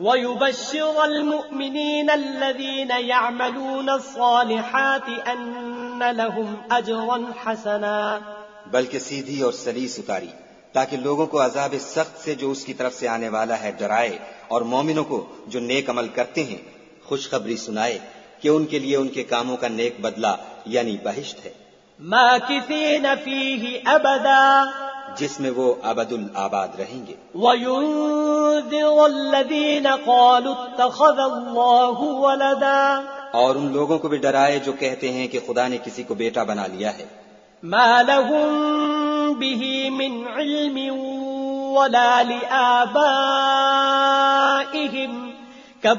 वयुबश्शिरुल मुमिनीन अल्लज़ीना यअमलूना अस्सालिहाति अन्न लहुम अजरन हसना, बल्कि सीधी और सलीस उतारी ताकि लोगों को अज़ाब सख्त से जो उसकी तरफ से आने वाला है डराए, और मोमिनों को जो नेक अमल करते हैं खुशखबरी सुनाए कि उनके लिए उनके कामों का नेक बदला यानी बहिश्त है। माकिसीन फीही अबदा, जिसमें वो अबदुल आबाद रहेंगे। वयुन्ज़िरुल्लज़ीन क़ालू इत्तख़ज़ल्लाहु वलदा, और उन लोगों को भी डराए जो कहते हैं कि खुदा ने किसी को बेटा बना लिया है। मा लहुम बिही मिन इल्मिन वला लिआबाइहिम